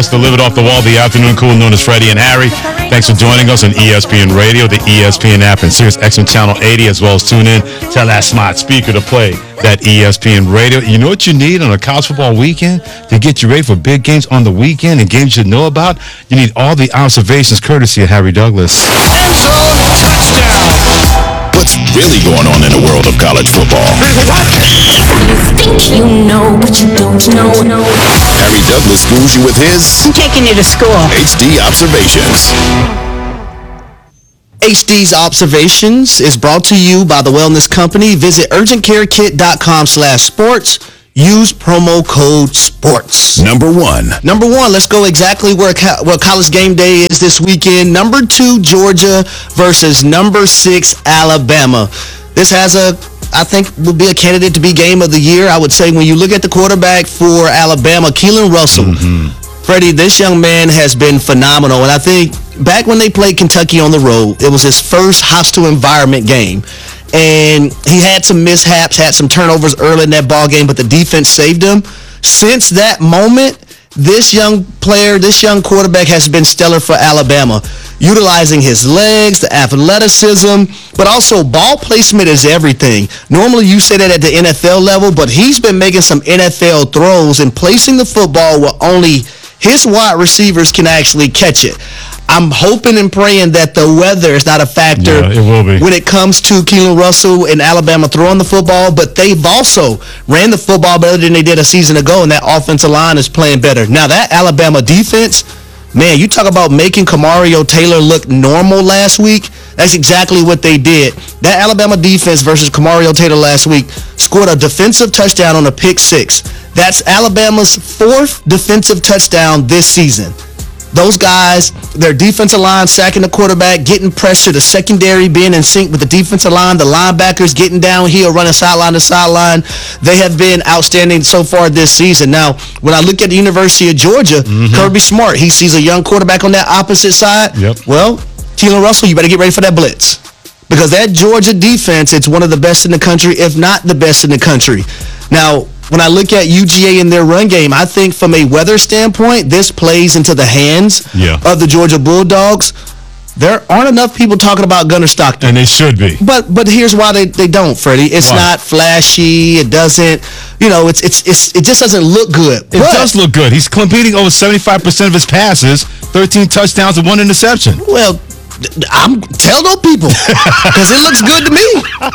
us to Live It Off the Wall, the afternoon crew known as Freddie and Harry. Thanks for joining us on ESPN Radio, the ESPN app, and Sirius XM Channel 80, as well as tune in. Tell that smart speaker to play that ESPN Radio. You know what you need on a college football weekend to get you ready for big games on the weekend and games you know about? You need all the observations courtesy of Harry Douglas. End zone touchdown. What's really going on in the world of college football? You think you know, but you don't know. Harry Douglas schools you with his I'm taking you to school. HD Observations. HD's Observations is brought to you by the Wellness Company. Visit urgentcarekit.com/sports. Use promo code SPORTS. Number one, let's go exactly where College Game Day is this weekend. Number 2, Georgia versus number 6, Alabama. This I think will be a candidate to be game of the year. I would say when you look at the quarterback for Alabama, Keelan Russell, Freddie, this young man has been phenomenal. And I think back when they played Kentucky on the road, it was his first hostile environment game. And he had some mishaps, had some turnovers early in that ball game, but the defense saved him. Since that moment, this young quarterback has been stellar for Alabama, utilizing his legs, the athleticism, but also ball placement is everything. Normally you say that at the NFL level, but he's been making some NFL throws and placing the football where only his wide receivers can actually catch it. I'm hoping and praying that the weather is not a factor when it comes to Keelan Russell and Alabama throwing the football, but they've also ran the football better than they did a season ago, and that offensive line is playing better. Now, that Alabama defense, man, you talk about making Kamario Taylor look normal last week. That's exactly what they did. That Alabama defense versus Kamario Taylor last week scored a defensive touchdown on a pick six. That's Alabama's 4th defensive touchdown this season. Those guys, their defensive line sacking the quarterback, getting pressure, the secondary being in sync with the defensive line, the linebackers getting downhill, running sideline to sideline. They have been outstanding so far this season. Now, when I look at the University of Georgia, Kirby Smart, he sees a young quarterback on that opposite side. Well, Keelan Russell, you better get ready for that blitz. Because that Georgia defense, it's one of the best in the country, if not the best in the country. Now, when I look at UGA in their run game, I think from a weather standpoint, this plays into the hands of the Georgia Bulldogs. There aren't enough people talking about Gunnar Stockton. And they should be. But here's why they don't, Freddie. It's not flashy. It doesn't, it just doesn't look good. It does look good. He's completing over 75% of his passes, 13 touchdowns and 1 interception. Well, tell those people, because it looks good to me.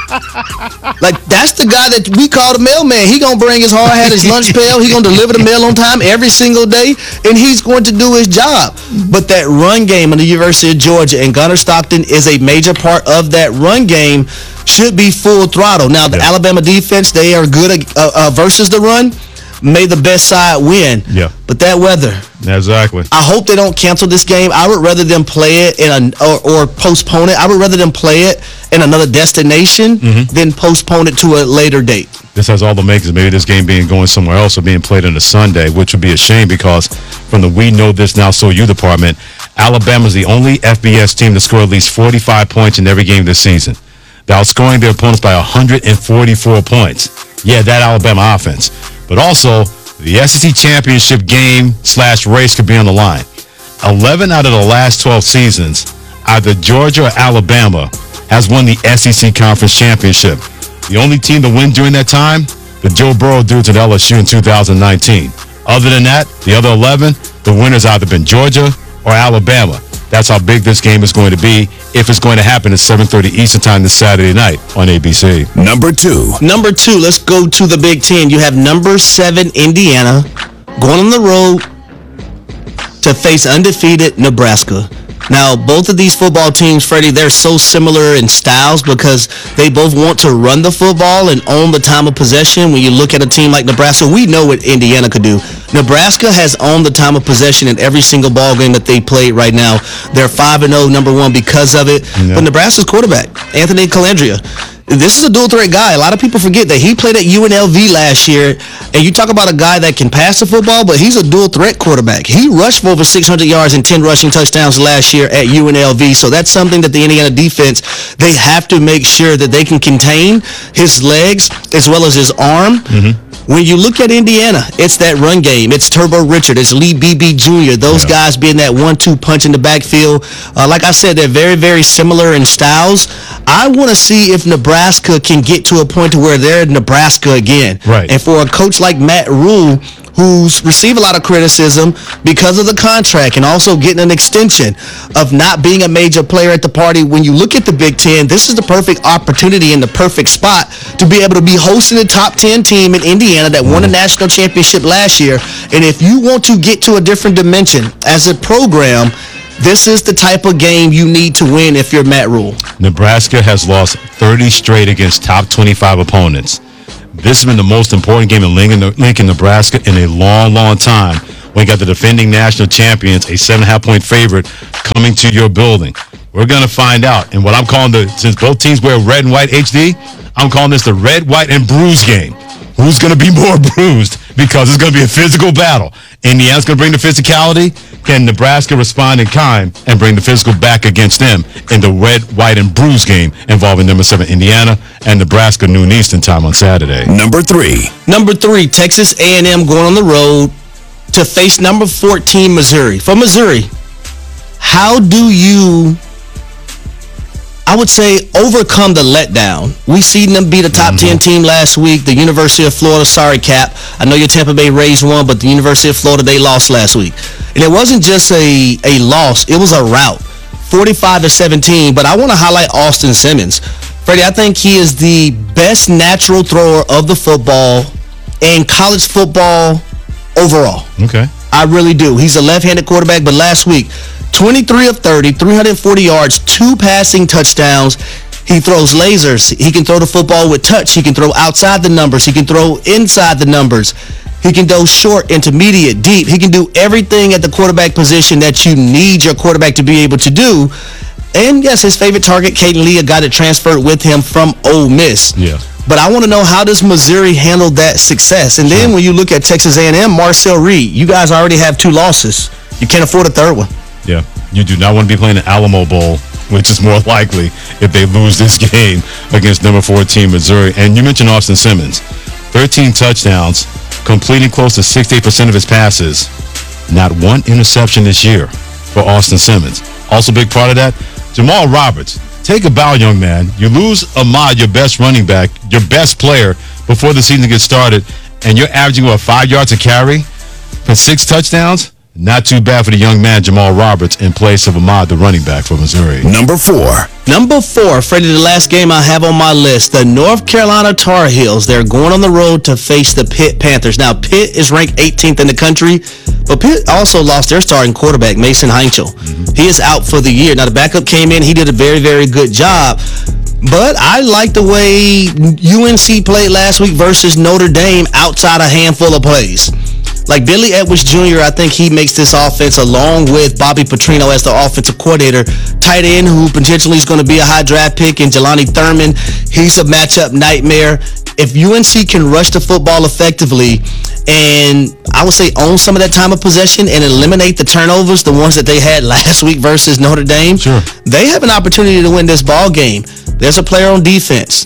Like, that's the guy that we call the mailman. He gonna bring his hard hat, his lunch pail. He gonna deliver the mail on time every single day, and he's going to do his job. But that run game of the University of Georgia, and Gunnar Stockton is a major part of that run game, should be full throttle. Now, the Alabama defense, they are good versus the run. May the best side win. But that weather. Exactly. I hope they don't cancel this game. I would rather them play it or postpone it. I would rather them play it in another destination than postpone it to a later date. This has all the makings. Maybe this game going somewhere else or being played on a Sunday, which would be a shame because from the We Know This Now So You department, Alabama's the only FBS team to score at least 45 points in every game this season. They're outscoring their opponents by 144 points. Yeah, that Alabama offense. But also, the SEC championship game/race could be on the line. 11 out of the last 12 seasons, either Georgia or Alabama has won the SEC Conference Championship. The only team to win during that time, the Joe Burrow dudes at LSU in 2019. Other than that, the other 11, the winner's either been Georgia or Alabama. That's how big this game is going to be if it's going to happen at 7:30 Eastern Time this Saturday night on ABC. Number two, let's go to the Big Ten. You have number 7 Indiana going on the road to face undefeated Nebraska. Now, both of these football teams, Freddie, they're so similar in styles because they both want to run the football and own the time of possession. When you look at a team like Nebraska, we know what Indiana could do. Nebraska has owned the time of possession in every single ball game that they played right now. They're 5-0, number 1 because of it. But Nebraska's quarterback, Anthony Calandria, this is a dual threat guy. A lot of people forget that he played at UNLV last year, and you talk about a guy that can pass the football, but he's a dual threat quarterback. He rushed for over 600 yards and 10 rushing touchdowns last year at UNLV, so that's something that the Indiana defense, they have to make sure that they can contain his legs as well as his arm. When you look at Indiana, it's that run game. It's Turbo Richard. It's Lee Beebe Jr. Those guys being that 1-2 punch in the backfield. Like I said, they're very, very similar in styles. I want to see if Nebraska can get to a point to where they're Nebraska again. Right. And for a coach like Matt Rule, who's received a lot of criticism because of the contract and also getting an extension of not being a major player at the party. When you look at the Big Ten, this is the perfect opportunity and the perfect spot to be able to be hosting a top 10 team in Indiana that won a national championship last year. And if you want to get to a different dimension as a program, this is the type of game you need to win if you're Matt Rule. Nebraska has lost 30 straight against top 25 opponents. This has been the most important game in Lincoln, Nebraska in a long, long time. We got the defending national champions, a 7.5-point favorite, coming to your building. We're going to find out. And what I'm calling since both teams wear red and white HD, I'm calling this the red, white, and bruise game. Who's going to be more bruised? Because it's going to be a physical battle. Indiana's going to bring the physicality. Can Nebraska respond in kind and bring the physical back against them in the red, white, and bruise game involving number 7 Indiana and Nebraska noon Eastern time on Saturday? Number 3. Number 3, Texas A&M going on the road to face number 14 Missouri. For Missouri, how do you, I would say, overcome the letdown? We seen them beat a top 10 team last week, the University of Florida. Sorry, Cap. I know your Tampa Bay Rays won, but the University of Florida, they lost last week. And it wasn't just a loss. It was a rout, 45-17. But I want to highlight Austin Simmons. Freddie, I think he is the best natural thrower of the football in college football overall. Okay. I really do. He's a left-handed quarterback, but last week, 23 of 30, 340 yards, 2 passing touchdowns. He throws lasers. He can throw the football with touch. He can throw outside the numbers. He can throw inside the numbers. He can go short, intermediate, deep. He can do everything at the quarterback position that you need your quarterback to be able to do. And yes, his favorite target, Caden Lee, a guy that transferred with him from Ole Miss. Yeah. But I want to know, how does Missouri handle that success? And then when you look at Texas A&M, Marcel Reed, you guys already have 2 losses. You can't afford a third one. Yeah. You do not want to be playing the Alamo Bowl, which is more likely if they lose this game against number 14 Missouri. And you mentioned Austin Simmons. 13 touchdowns, completing close to 68% of his passes. Not one interception this year for Austin Simmons. Also, big part of that, Jamal Roberts. Take a bow, young man. You lose Ahmad, your best running back, your best player, before the season gets started, and you're averaging, 5 yards a carry for 6 touchdowns? Not too bad for the young man, Jamal Roberts, in place of Ahmad, the running back for Missouri. Number 4. Number 4, Freddie, the last game I have on my list, the North Carolina Tar Heels. They're going on the road to face the Pitt Panthers. Now, Pitt is ranked 18th in the country, but Pitt also lost their starting quarterback, Mason Heinchel. He is out for the year. Now, the backup came in. He did a very, very good job. But I like the way UNC played last week versus Notre Dame outside a handful of plays. Like Billy Edwards Jr., I think he makes this offense, along with Bobby Petrino as the offensive coordinator. Tight end, who potentially is going to be a high draft pick, in Jelani Thurman. He's a matchup nightmare. If UNC can rush the football effectively and, I would say, own some of that time of possession and eliminate the turnovers, the ones that they had last week versus Notre Dame, sure, they have an opportunity to win this ball game. There's a player on defense,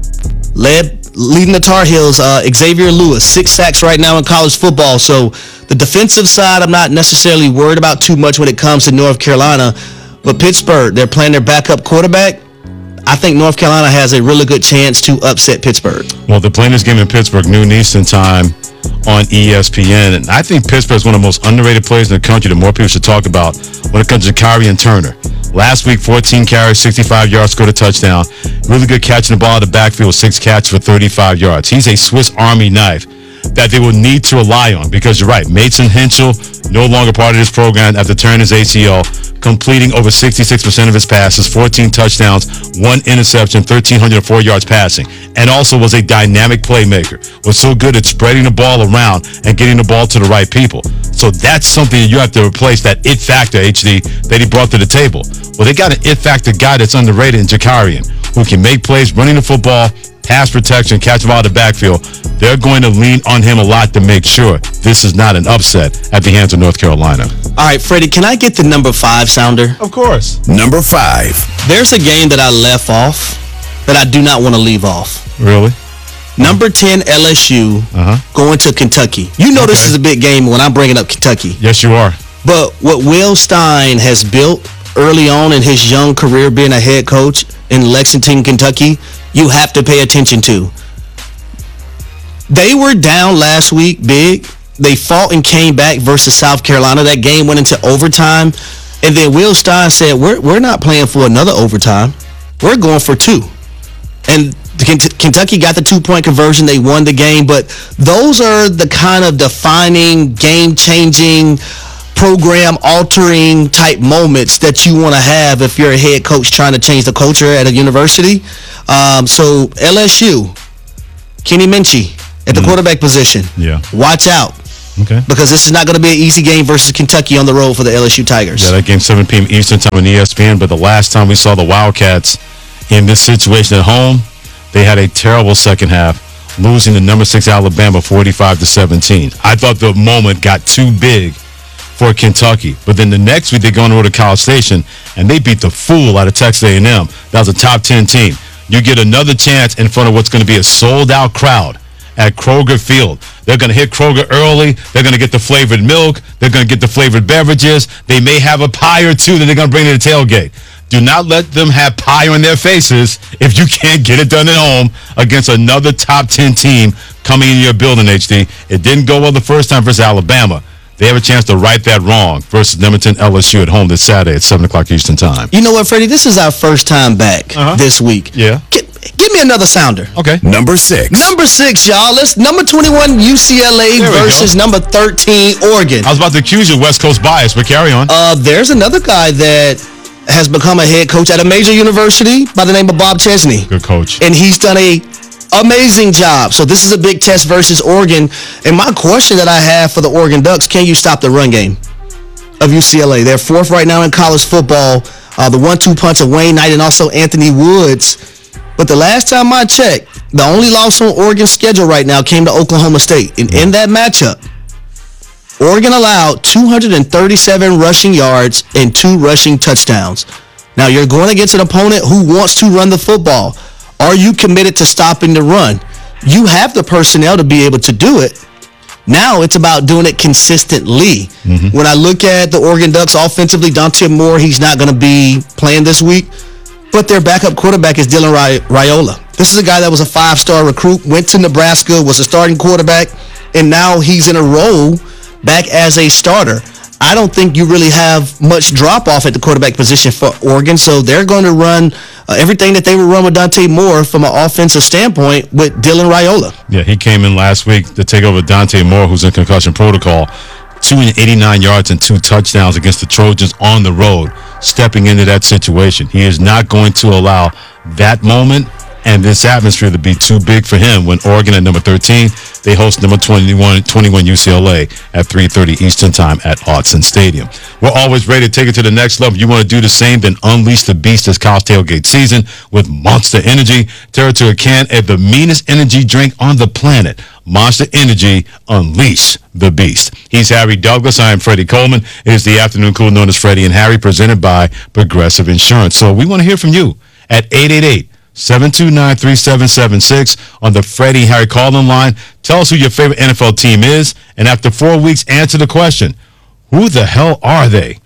leading the Tar Heels, Xavier Lewis, 6 sacks right now in college football. So the defensive side, I'm not necessarily worried about too much when it comes to North Carolina. But Pittsburgh, they're playing their backup quarterback. I think North Carolina has a really good chance to upset Pittsburgh. Well, they're playing this game in Pittsburgh, noon Eastern time on ESPN. And I think Pittsburgh is one of the most underrated players in the country that more people should talk about when it comes to Kyrie and Turner. Last week, 14 carries, 65 yards, scored a touchdown. Really good catching the ball out of the backfield, 6 catches for 35 yards. He's a Swiss Army knife that they will need to rely on, because you're right, Mason Heinchel, no longer part of this program after tearing his ACL, completing over 66% of his passes, 14 touchdowns, 1 interception, 1,304 yards passing, and also was a dynamic playmaker, was so good at spreading the ball around and getting the ball to the right people. So that's something that you have to replace, that it factor, HD, that he brought to the table. Well, they got an it factor guy that's underrated in Jakarian, who can make plays, running the football, pass protection, catch the ball out of the backfield. They're going to lean on him a lot to make sure this is not an upset at the hands of North Carolina. All right, Freddie, can I get the number 5 sounder? Of course. Number 5. There's a game that I left off that I do not want to leave off. Really? Number 10 LSU going to Kentucky. You know this is a big game when I'm bringing up Kentucky. Yes, you are. But what Will Stein has built early on in his young career being a head coach in Lexington, Kentucky, you have to pay attention to. They were down last week big. They fought and came back versus South Carolina. That game went into overtime. And then Will Stein said, we're not playing for another overtime. We're going for 2. And Kentucky got the 2-point conversion. They won the game. But those are the kind of defining, game-changing, program-altering type moments that you want to have if you're a head coach trying to change the culture at a university. So LSU, Kenny Minchie at the quarterback position. Yeah. Watch out. Okay. Because this is not going to be an easy game versus Kentucky on the road for the LSU Tigers. Yeah, that game 7 p.m. Eastern time on ESPN. But the last time we saw the Wildcats in this situation at home, they had a terrible second half, losing to number 6 Alabama 45-17. I thought the moment got too big for Kentucky. But then the next week, they go on the road to College Station, and they beat the fool out of Texas A&M. That was a top 10 team. You get another chance in front of what's going to be a sold-out crowd at Kroger Field. They're going to hit Kroger early. They're going to get the flavored milk. They're going to get the flavored beverages. They may have a pie or two that they're going to bring to the tailgate. Do not let them have pie on their faces if you can't get it done at home against another top 10 team coming in your building, HD. It didn't go well the first time versus Alabama. They have a chance to right that wrong versus number 10 LSU at home this Saturday at 7 o'clock Eastern time. You know what, Freddie? This is our first time back this week. Yeah. Give me another sounder. Okay. Number 6. Number 6, y'all. Let's number 21 UCLA versus number 13 Oregon. I was about to accuse you of West Coast bias, but carry on. There's another guy that has become a head coach at a major university by the name of Bob Chesney. Good coach. And he's done a amazing job. So this is a big test versus Oregon. And my question that I have for the Oregon Ducks, can you stop the run game of UCLA? They're 4th right now in college football. The 1-2 punch of Wayne Knight and also Anthony Woods. But the last time I checked, the only loss on Oregon's schedule right now came to Oklahoma State. And in that matchup, Oregon allowed 237 rushing yards and 2 rushing touchdowns. Now, you're going against an opponent who wants to run the football. Are you committed to stopping the run? You have the personnel to be able to do it. Now it's about doing it consistently. When I look at the Oregon Ducks offensively, Dante Moore, he's not going to be playing this week. But their backup quarterback is Dylan Raiola. This is a guy that was a 5-star recruit, went to Nebraska, was a starting quarterback, and now he's in a role back as a starter. I don't think you really have much drop-off at the quarterback position for Oregon, so they're going to run everything that they would run with Dante Moore from an offensive standpoint with Dylan Raiola. Yeah, he came in last week to take over Dante Moore, who's in concussion protocol. 289 yards and 2 touchdowns against the Trojans on the road, stepping into that situation. He is not going to allow that moment and this atmosphere to be too big for him when Oregon at number 13, they host number 21 UCLA at 3:30 Eastern time at Autzen Stadium. We're always ready to take it to the next level. You want to do the same, then unleash the beast this college tailgate season with Monster Energy. Territory can add the meanest energy drink on the planet. Monster Energy, unleash the beast. He's Harry Douglas. I am Freddie Coleman. It is the afternoon cool known as Freddie and Harry, presented by Progressive Insurance. So we want to hear from you at 888-729-3776 on the Freddie Harry call-in line. Tell us who your favorite NFL team is, and after 4 weeks, answer the question, who the hell are they?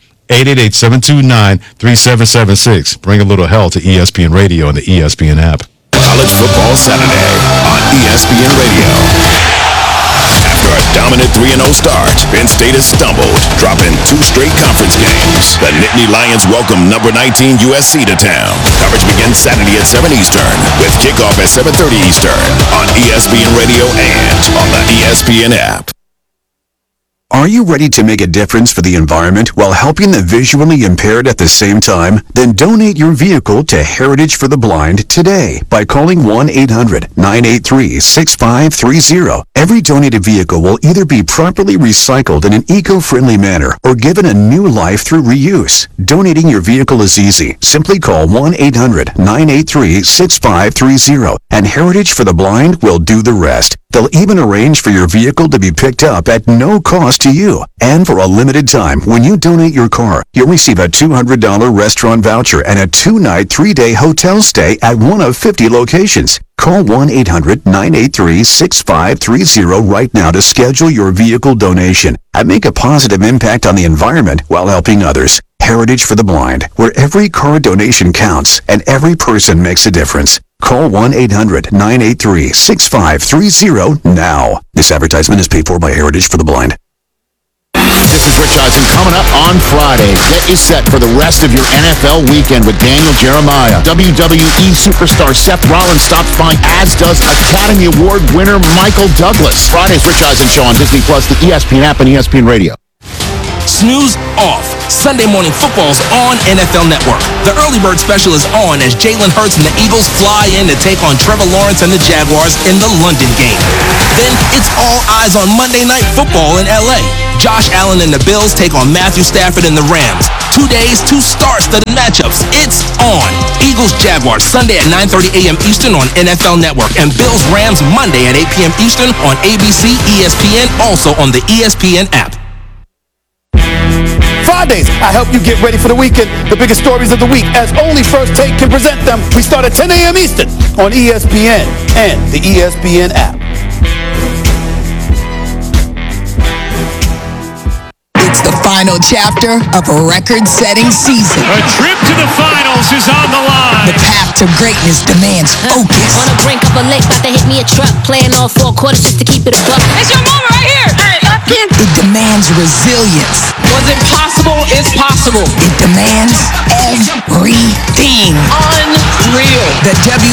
888-729-3776. Bring a little hell to ESPN Radio and the ESPN app. College Football Saturday on ESPN Radio. After a dominant 3-0 start, Penn State has stumbled, dropping 2 straight conference games. The Nittany Lions welcome number 19 USC to town. Coverage begins Saturday at 7 Eastern, with kickoff at 7:30 Eastern on ESPN Radio and on the ESPN app. Are you ready to make a difference for the environment while helping the visually impaired at the same time? Then donate your vehicle to Heritage for the Blind today by calling 1-800-983-6530. Every donated vehicle will either be properly recycled in an eco-friendly manner or given a new life through reuse. Donating your vehicle is easy. Simply call 1-800-983-6530 and Heritage for the Blind will do the rest. They'll even arrange for your vehicle to be picked up at no cost to you. And for a limited time, when you donate your car, you'll receive a $200 restaurant voucher and a 2-night, 3-day hotel stay at one of 50 locations. Call 1-800-983-6530 right now to schedule your vehicle donation and make a positive impact on the environment while helping others. Heritage for the Blind, where every car donation counts and every person makes a difference. Call 1-800-983-6530 now. This advertisement is paid for by Heritage for the Blind. This is Rich Eisen coming up on Friday. Get you set for the rest of your NFL weekend with Daniel Jeremiah. WWE superstar Seth Rollins stops by, as does Academy Award winner Michael Douglas. Friday's Rich Eisen Show on Disney+, the ESPN app, and ESPN Radio. Snooze off. Sunday morning football's on NFL Network. The early bird special is on as Jalen Hurts and the Eagles fly in to take on Trevor Lawrence and the Jaguars in the London game. Then it's all eyes on Monday Night Football in LA. Josh Allen and the Bills take on Matthew Stafford and the Rams. 2 days, 2 star-studded matchups. It's on. Eagles-Jaguars Sunday at 9:30 a.m. Eastern on NFL Network, and Bills-Rams Monday at 8 p.m. Eastern on ABC, ESPN, also on the ESPN app. Fridays, I help you get ready for the weekend. The biggest stories of the week, as only First Take can present them. We start at 10 a.m. Eastern on ESPN and the ESPN app. It's the final chapter of a record-setting season. A trip to the finals is on the line. The path to greatness demands focus. On the brink of a lake, about to hit me a truck. Playing all 4 quarters just to keep it a buck. It's your moment right here. It demands resilience. Was it possible? It's possible. It demands everything. Unreal. The